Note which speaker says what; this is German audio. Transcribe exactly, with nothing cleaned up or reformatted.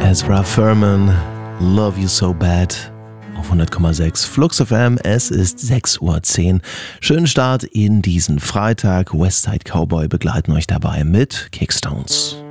Speaker 1: Ezra Furman, Love You So Bad auf hundert Komma sechs Flux F M. Es ist sechs Uhr zehn. Schönen Start in diesen Freitag. Westside Cowboy begleiten euch dabei mit Kickstones.